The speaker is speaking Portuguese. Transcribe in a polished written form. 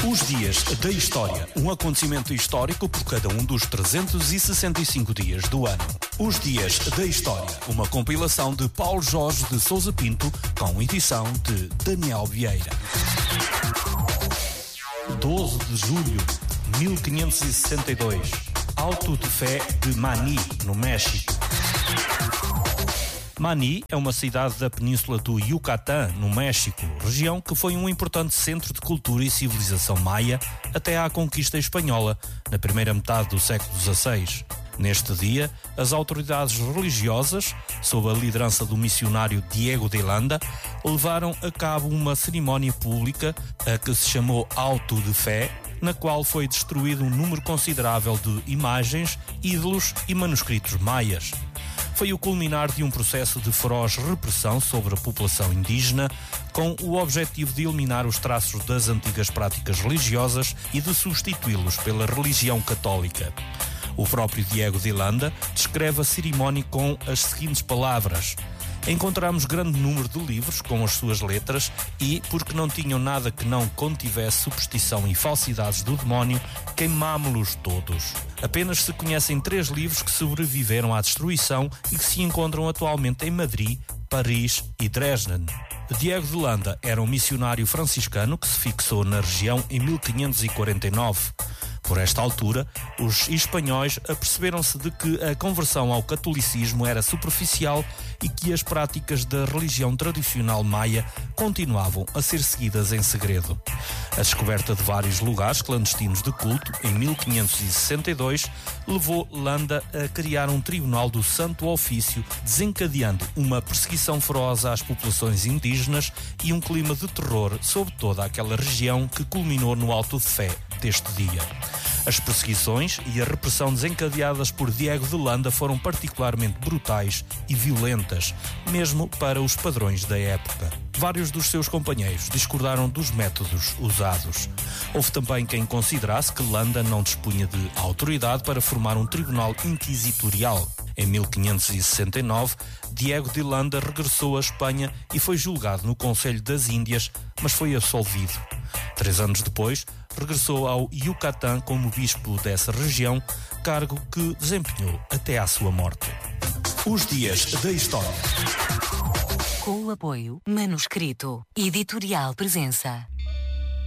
Os Dias da História, um acontecimento histórico por cada um dos 365 dias do ano. Os Dias da História, uma compilação de Paulo Jorge de Sousa Pinto, com edição de Daniel Vieira. 12 de julho de 1562, Auto de Fé de Mani, no México. Mani é uma cidade da península do Yucatán, no México, região que foi um importante centro de cultura e civilização maia até à conquista espanhola, na primeira metade do século XVI. Neste dia, as autoridades religiosas, sob a liderança do missionário Diego de Landa, levaram a cabo uma cerimónia pública, a que se chamou Auto de Fé, na qual foi destruído um número considerável de imagens, ídolos e manuscritos maias. Foi o culminar de um processo de feroz repressão sobre a população indígena, com o objetivo de eliminar os traços das antigas práticas religiosas e de substituí-los pela religião católica. O próprio Diego de Landa descreve a cerimónia com as seguintes palavras: encontramos grande número de livros com as suas letras e, porque não tinham nada que não contivesse superstição e falsidades do demónio, queimámo-los todos. Apenas se conhecem 3 livros que sobreviveram à destruição e que se encontram atualmente em Madrid, Paris e Dresden. Diego de Landa era um missionário franciscano que se fixou na região em 1549. Por esta altura, os espanhóis aperceberam-se de que a conversão ao catolicismo era superficial e que as práticas da religião tradicional maia continuavam a ser seguidas em segredo. A descoberta de vários lugares clandestinos de culto, em 1562, levou Landa a criar um tribunal do Santo Ofício, desencadeando uma perseguição feroz às populações indígenas e um clima de terror sobre toda aquela região que culminou no Auto de Fé deste dia. As perseguições e a repressão desencadeadas por Diego de Landa foram particularmente brutais e violentas, mesmo para os padrões da época. Vários dos seus companheiros discordaram dos métodos usados. Houve também quem considerasse que Landa não dispunha de autoridade para formar um tribunal inquisitorial. Em 1569, Diego de Landa regressou à Espanha e foi julgado no Conselho das Índias, mas foi absolvido. 3 anos depois, regressou ao Yucatán como bispo dessa região, cargo que desempenhou até à sua morte. Os Dias da História. Com o apoio Manuscrito Editorial Presença.